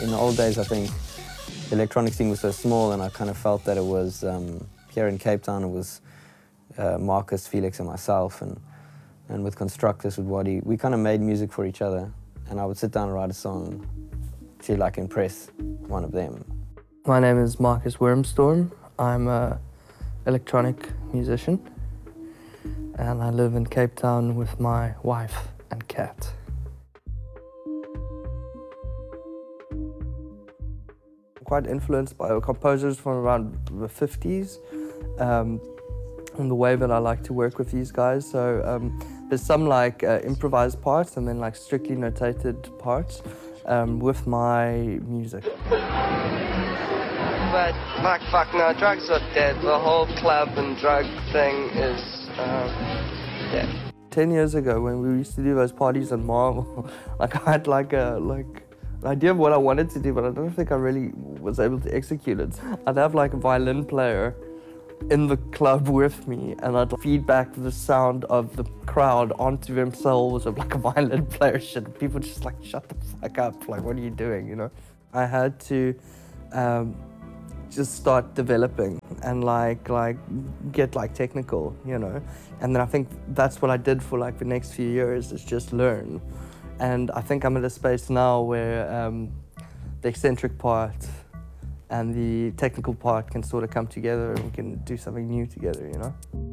in the old days, I think the electronic scene was so small, and I kind of felt that it was, here in Cape Town, it was Marcus, Felix and myself, and with Constructus, with Waddy, we kind of made music for each other, and I would sit down and write a song to like impress one of them. My name is Marcus Wormstorm. I'm an electronic musician, and I live in Cape Town with my wife and cat. I'm quite influenced by composers from around the 50s, and the way that I like to work with these guys. So there's some like improvised parts and then like strictly notated parts with my music. But fuck no, drugs are dead. The whole club and drug thing is dead. 10 years ago, when we used to do those parties on Marvel, like I had like an idea of what I wanted to do, but I don't think I really was able to execute it. I'd have like a violin player in the club with me, and I'd feed back the sound of the crowd onto themselves of like a violin player shit. People just like, shut the fuck up, like what are you doing, you know? I had to just start developing and like get like technical, you know? And then I think that's what I did for like the next few years, is just learn. And I think I'm at a space now where the eccentric part and the technical part can sort of come together and we can do something new together, you know?